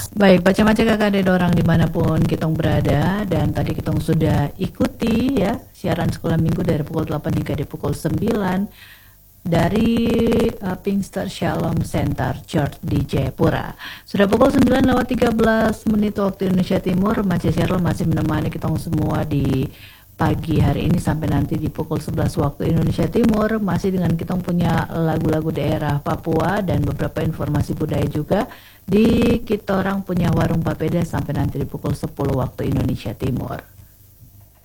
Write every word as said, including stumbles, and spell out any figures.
Baik, baca-baca kakak ada orang dimanapun kita berada, dan tadi kita sudah ikuti ya siaran sekolah minggu dari pukul delapan hingga di pukul sembilan dari uh, Pinkster Shalom Center Church di Jayapura. Sudah pukul sembilan lewat tiga belas menit waktu Indonesia Timur. Remaja Shalom masih menemani kita semua di pagi hari ini sampai nanti di pukul sebelas waktu Indonesia Timur, masih dengan kita punya lagu-lagu daerah Papua dan beberapa informasi budaya juga di kita orang punya warung papeda sampai nanti di pukul sepuluh waktu Indonesia Timur.